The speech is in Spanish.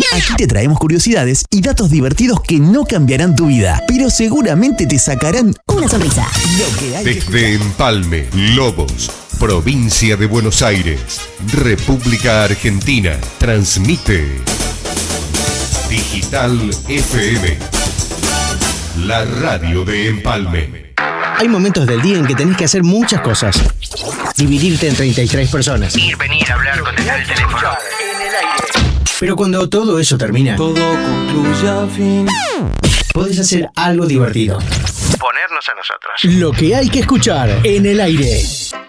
Aquí te traemos curiosidades y datos divertidos que no cambiarán tu vida, pero seguramente te sacarán una sonrisa. Desde Empalme, Lobos, provincia de Buenos Aires, República Argentina, transmite Digital FM, la radio de Empalme. Hay momentos del día en que tenés que hacer muchas cosas. Dividirte en 33 personas. Ir, venir, hablar, contestar el teléfono. Pero cuando todo eso termina, todo concluye al fin. podés hacer algo divertido. Ponernos a nosotros. Lo que hay que escuchar en el aire.